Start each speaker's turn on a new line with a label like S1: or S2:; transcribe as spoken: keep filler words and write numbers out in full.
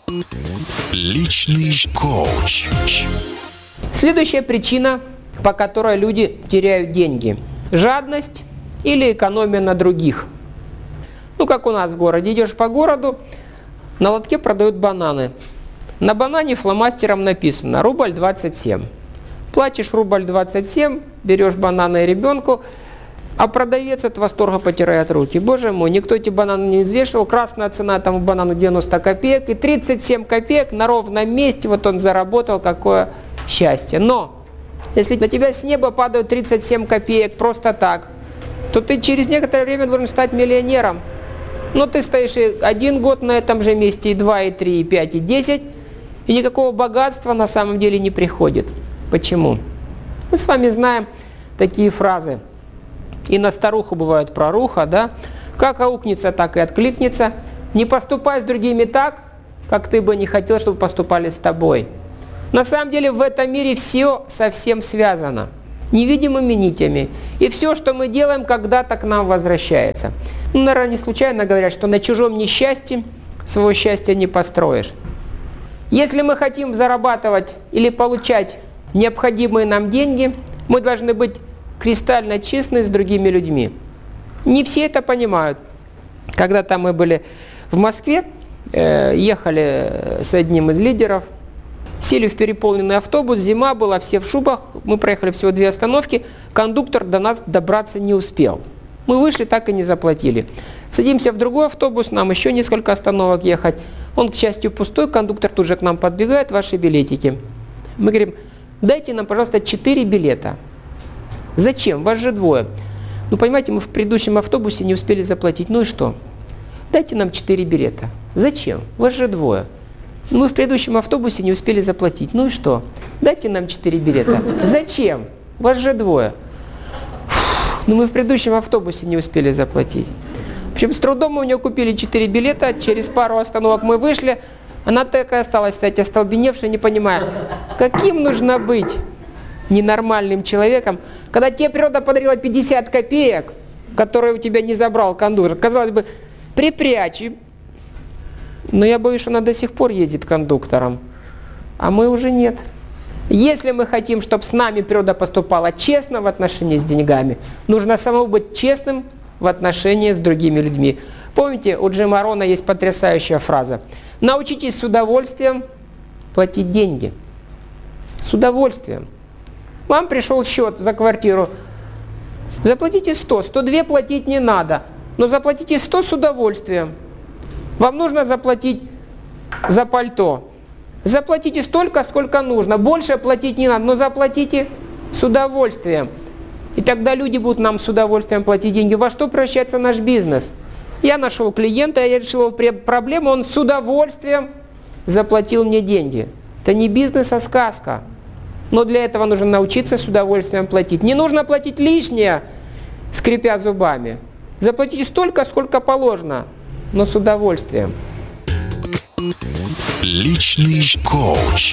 S1: Личный коуч.
S2: Следующая причина, по которой люди теряют деньги – жадность или экономия на других. Ну, как у нас в городе. Идешь по городу, на лотке продают бананы. На банане фломастером написано рубль двадцать семь. Платишь рубль двадцать семь, берешь бананы ребенку, а продавец от восторга потирает руки. Боже мой, никто эти бананы не взвешивал. Красная цена этому банану девяносто копеек. И тридцать семь копеек на ровном месте вот он заработал. Какое счастье. Но если на тебя с неба падают тридцать семь копеек просто так, то ты через некоторое время должен стать миллионером. Но ты стоишь и один год на этом же месте, и два, и три, и пять, и десять, и никакого богатства на самом деле не приходит. Почему? Мы с вами знаем такие фразы. И на старуху бывает проруха, да? Как аукнется, так и откликнется. Не поступай с другими так, как ты бы не хотел, чтобы поступали с тобой. На самом деле в этом мире все совсем связано. Невидимыми нитями. И все, что мы делаем, когда-то к нам возвращается. Ну, наверное, не случайно говорят, что на чужом несчастье своего счастья не построишь. Если мы хотим зарабатывать или получать необходимые нам деньги, мы должны быть кристально честны с другими людьми. Не все это понимают. Когда-то мы были в Москве, э, ехали с одним из лидеров, сели в переполненный автобус, зима была, все в шубах, мы проехали всего две остановки, кондуктор до нас добраться не успел. Мы вышли, так и не заплатили. Садимся в другой автобус, нам еще несколько остановок ехать. Он, к счастью, пустой, кондуктор тут же к нам подбегает, ваши билетики. Мы говорим, дайте нам, пожалуйста, четыре билета. Зачем? Вас же двое. Ну, понимаете, мы в предыдущем автобусе не успели заплатить. Ну и что? Дайте нам четыре билета. Зачем? Вас же двое. Мы в предыдущем автобусе не успели заплатить. Ну и что? Дайте нам четыре билета. Зачем? Вас же двое. Ну мы в предыдущем автобусе не успели заплатить. В общем, с трудом мы у нее купили четыре билета. Через пару остановок мы вышли. Она так и осталась стоять остолбеневшая, не понимая, каким нужно быть ненормальным человеком, когда тебе природа подарила пятьдесят копеек, которые у тебя не забрал кондуктор. Казалось бы, припрячь. Но я боюсь, что она до сих пор ездит кондуктором, а мы уже нет. Если мы хотим, чтобы с нами природа поступала честно в отношении с деньгами, нужно самому быть честным в отношении с другими людьми. Помните, у Джима Рона есть потрясающая фраза. Научитесь с удовольствием платить деньги. С удовольствием. Вам пришел счет за квартиру. Заплатите сто. сто два платить не надо. Но заплатите сто с удовольствием. Вам нужно заплатить за пальто. Заплатите столько, сколько нужно. Больше платить не надо, но заплатите с удовольствием. И тогда люди будут нам с удовольствием платить деньги. Во что превращается наш бизнес? Я нашел клиента, я решил его проблему, он с удовольствием заплатил мне деньги. Это не бизнес, а сказка. Но для этого нужно научиться с удовольствием платить. Не нужно платить лишнее, скрипя зубами. Заплатите столько, сколько положено, но с удовольствием.
S1: Личный коуч.